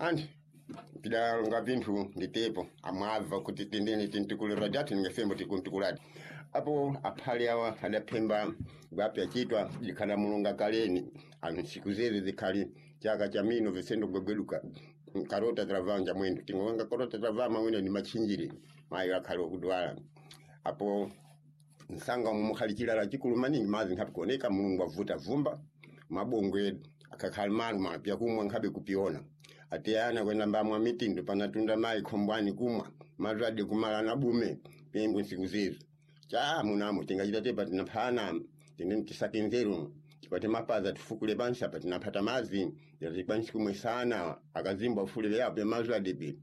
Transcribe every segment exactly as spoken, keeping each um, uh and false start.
Andi pida nga vintu nditepo amava kuti tendeni tintukule radiati ngefembo tikuntukuladi apo aphali awa adapemba gwapi achitwa likana mulunga kaleni anu siku zile zikali chaka cha mino visendo gwegweduka karota travangja mwendo tingonga karota travama mwendo ni machinjiri mayo akalo kudwala apo nsanga mumukhalichira la chikulu maningi mazi ngapikuoneka mulungu avuta vumba mabongwe akakalmaru mapya kumwa nkabe kupiona atiana kwenda mbamwa mitindo panatunda mai kombwani kumwa mazadi kumala na bume pembo siku zizo cha munamo tingachita tepa tinapana tinen kisakinzeru chipate mapaza tufukule bansha patinapata mazi yazibanshi kumwe sana akazimba ufule yape mazadi bi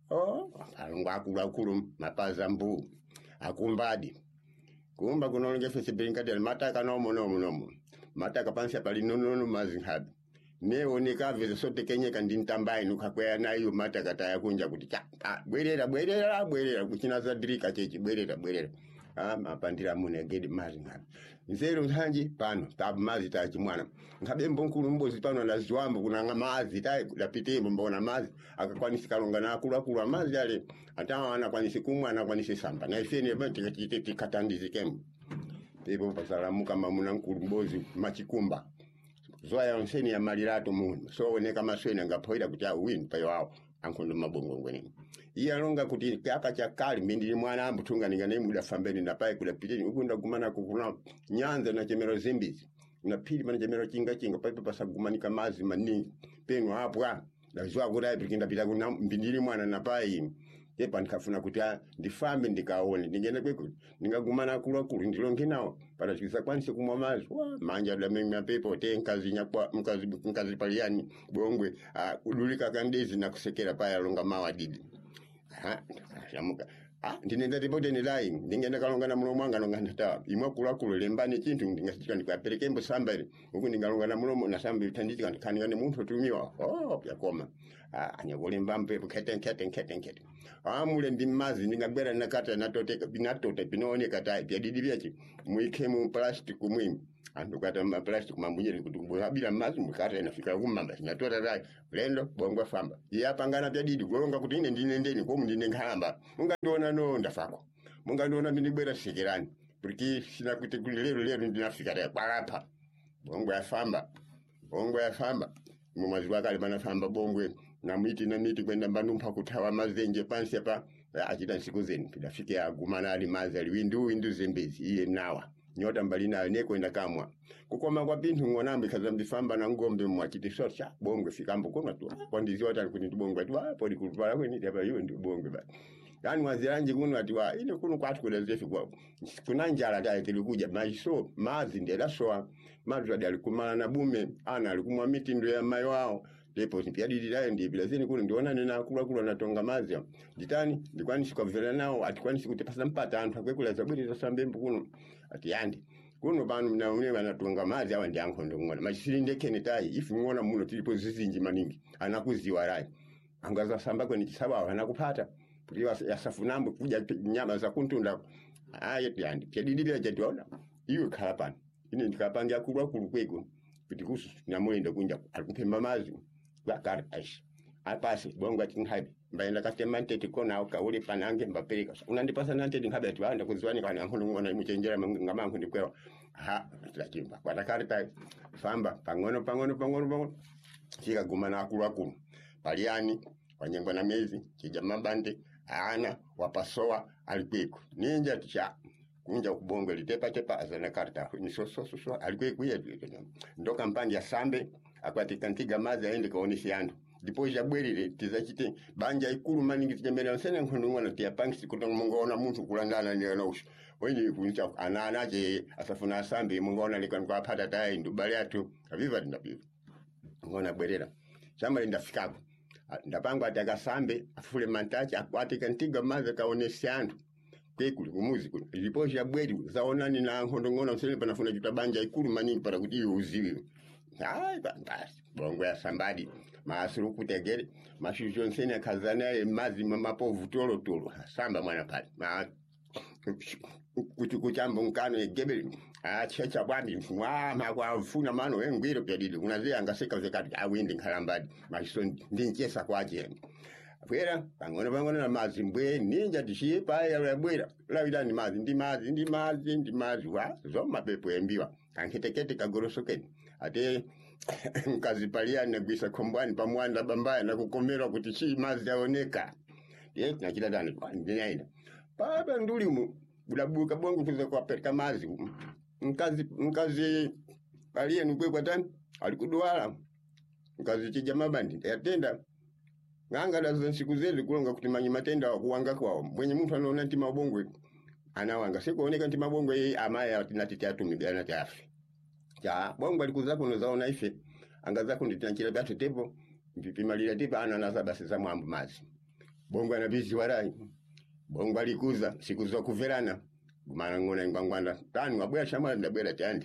oh alunga akula ukulu mapaza mbu akumbadi kumba kunonge fesibinkati mataka no mono mono mataka pansha pali nono mazi habi Neo nikaveze sote kenyeka ndintambai nukakwea nayo mataka taya kunja kuti cha bwerera bwerera bwerera kuchina zadrika chechi bwerera bwerera ah mapandira munegedi mazi ngapi nzero nsanji pano tabu mazi tachi mwana ngabembo nkulu mbozi pano na ziwambo kuna mazi tayi lapite mbona mazi akakwanisi kalonga na akula kula mazi yale atawa anakwanisi kumwa anakwanisi samba na ifeni bente kitete katandizi kembo pepo pasalamu kama muna nkulu mbozi machikumba zoya onseni ya malirato munu so oneka maswene ngapoida kuti awin payo wao ankondo mabongo ngweni iya longa kuti kaka cha kali mbindili mwana ambutunga ningane muda fambeni na paye kula piteni ukunda gumana kukuna nyanza na chemero zimbizi na pili mana chemero chinga chinga paipa pasa gumanika mazi maningi penu hapwa na zwa kuda ipikinda pita kuna mbindili mwana na paye yepa nikafuna kuti ndifambe ndikaone ningene kweku ningagumana kulwa kulu ndilonge nawo para chikisa kwanise kumwa mazi manja da mimi pepo te nkazi nyakwa mkazi mkazi paliani bongwe udulika kandezi na kusekera paya longa mawadidi ha shamuka ah ndinenda tipote ni lai ndingenda kalonga na mulo mwanga longa ndata imwa kulwa kulu lembani chintu ndingasika ndikapeleke mbo sambere uku ndingalonga na mulo na sambe tanditi kan kanigane muntu tumiwa oh yakoma ah anyagole mbampe kete kete kete kete ah mule ndimazi ndingabera nakata natoteka binatote binoone kata pya didi byachi muike mu plastic mwimi andukata ma plastic mamunyere kutumbo abira mazi mukata nafika kumamba sinatota rai lendo bongwa famba yapangana pya didi golonga kuti ine ndine ndeni ko mundine ngamba munga ndona no ndafako munga ndona ndinibwera sikirani porque sina kuti kulero lero ndinafika ya parapa bongwa yafamba bongwa yafamba mumazi wakali bana famba bongwe na miti na miti kwenda mbanumpa kutawa mazenje pansi hapa achita siku zeni pidafike ya gumana ali mazi ali windu windu zembezi iye nawa nyota mbali nayo neko enda kamwa kukoma kwa bintu ngonambi kazambi famba na ngombe mwachiti shortsha bongwe fikambo kona tu kwa ndizi wata kuti bongwe tu hapo likupala kweni hapa hiyo ndio bongwe ba yani waziranje kuno ati wa ile kuno kwatu kulezefi kwa kuna njala dai tilikuja maisho mazi ndela soa mazi alikumana na bume ana alikumwa miti ndio ya mayo wao depo pia didai ndi bilazini kuno ndiona nina kula kula natonga mazi ditani ndikwani sikavela nao atikwani sikutepasa mpata anthu akwekula zaburi za sambe mbukuno ati yandi kuno banu mnaone wanatonga mazi awa ndi ankondo ngona machilinde kenetai ifi ngona muno tilipo zizinji maningi anakuziwa rai angaza samba kweni kisaba anakupata Priwa ya safunambu kuja nyama za kuntunda aye yandi kedidibya jadona iyo kalapani ine ndikapangia kulwa kulukwego pitikusu nyamwenda kunja alikumpema mazi bakar aish apasi bonga tinhabi mbaenda kastemante tikona au kauli panange mbapeleka unandipasa nante ndingabe ati banda kuziwani kana nkono ngona muchenjera ngama nkundi kwewa ha lakimba kwa takarita famba pangono pangono pangono pangono kika gumana kulwa kulu paliani wanyengwa na mezi kija mabande ana wapasoa alipeko ninja tisha kunja kubongo litepa tepa azana karta ni so so so, so alipeko ya ndo kampani ya sambe akwati kantiga mazi aende kaonisi yandu ndipo ya bwerire tizachite banja ikulu maningi tijembele nsene nkununga na tia pangi sikutonga mungona muntu kulandana ni anausha wenye kuncha anana je asafuna sambe mungona likani kwa pata tai ndubale atu aviva ndabiva ngona bwerera chama ndafikapo ndapangwa ataka sambe afule mantachi akwati kantiga mazi kaonesi yandu kekuli kumuzi kuli liposhi ya bweri zaonani na nkondo ngona msene panafuna jutabanja ikulu maningi para kuti uziwi hai bangasi bongo ya sambadi maasuru kutegere mashujo nsene kazana mazi mapovu tolo tolo samba mwana pale ma kuchamba nkano egebeli achecha bwandi mwa makwa funa mano engwiro pedidi unaze angaseka zekati awindi nkalambadi machiso ndinchesa kwaje Bwera, pangona pangona na mazi mbwe ninja tishiye paya ya bwera. Lawida ni mazi, ndi mazi, ndi mazi, ndi mazi wa. Zoma pepo embiwa. Kanketekete kagorosokeni. Ate nkazipalia negwisa kombwani pamuanda bambaya na kukomera kutishi mazi yaoneka. Ye, nakida dani kwa ndinaida. Papa ndulimu, budabuka bongo kuza kwa perika mazi. Nkazi, nkazi palia nukwe kwa tani. Alikuduwala. Nkazi chijama bandi. Yatenda. Nganga dazo siku zetu kulonga kutimanyi matenda kuwanga kwao. Mwenye mtu anaona nti mabongwe anawanga. Siku oneka nti mabongwe hii amaya tinatitia tumibiana tiafi. Ya bongo alikuza kuno zaona ife. Anga zako nditinachila biatu tepo. Mpipima lila tipa ananasa basi za mwambu mazi. Bongo anabizi warai. Bongo alikuza siku za kuverana. Gumana ngona ngwangwanda. Tani wabuya shamala ndabwela tiandi.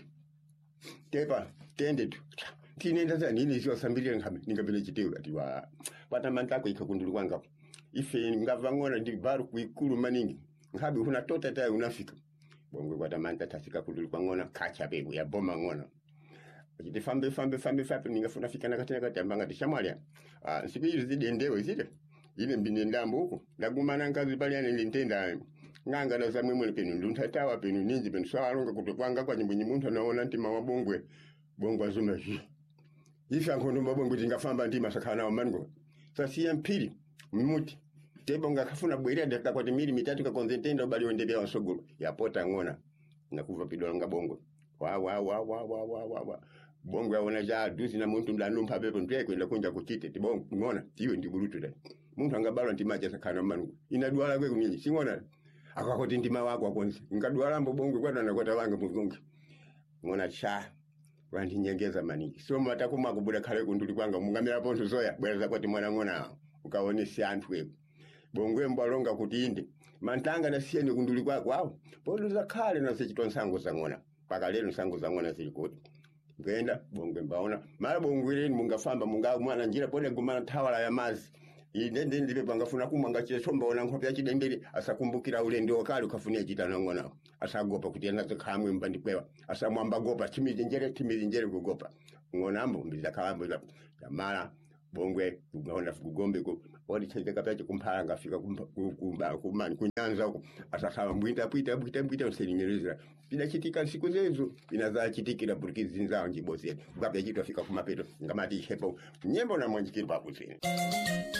Tepa, tende tu. Tinenda za nini sio sambili ngabile chiteu atiwa pata mantako ikakundulu kwanga ife ngavangona ndi baru kuikulu maningi ngabe huna tota ta unafika bongwe pata manta tafika kundulu kwangona kacha bego ya boma ngona kiti fambe fambe fambe fambe ningafuna fika na katena katambanga tishamwalia ah siku hizi zide ndewe zide ile mbinde ndambo huko ndagumana nkazi pali ane lintenda nganga na zamwe mwene penu nduntatawa penu ninji penu swalonga kutokwanga kwa nyimbo nyimuntu naona ntima wabongwe bongwa zuma hii Ifa nkondo mbabongo tingafamba ndima sakana wa mango. Sasa ya mpili, mmuti. Tebo nga kafuna bwere ndaka kwa timili mitatu ka konzentenda bali ondebea wasogolo. Ya pota ngona. Na kuva pidola nga bongo. Wa wa wa wa wa wa wa wa. Bongo ya onaja duzi na muntu mla numpa pepo mpia kwenda kunja kuchite. Tibongo ngona. Tiwe ndiburutu da. Muntu angabalo ntimaja sakana wa mango. Inaduala kwe kunyinyi. Singona. Akakoti ntima wako wakonzi. Nkaduala mbo bongo kwa na kwa tawanga mpungi. Ngona cha. Wanti nyengeza maniki. So matakuma kubuda kale kunduli kwanga mungamira ponto zoya bweza kwati mwana ngona ukaone si anthu eko. Bongwe mbalonga kuti inde. Mantanga na siye ni kunduli kwa kwao. Ponto za kale na sichito nsango za ngona. Paka lelo nsango za ngona silikoti. Ngenda bongwe mbaona. Mara bongwe ni mungafamba munga mwana njira pone gumana tawala ya mazi. Indende ndibe bangafuna kumanga chile chomba ona nkopya chidembele asakumbukira ule ndio kale ukafunia chitana ngona asagopa kuti anazo kamwe mbandi kwewa asamwamba gopa timizi njere timizi njere kugopa ngona mbo mbiza kalambo ila mara bongwe unaona fugombe ko wali cheze kapache kumpara ngafika kumba kumani kunyanza huko asakala mbwita pwita pwita pwita uselingereza bila chitika siku zezo inaza chitikira burkizi nzao njibose ngapya chitwa fika kumapeto ngamati shepo nyembo na mwanjikiri pa kusini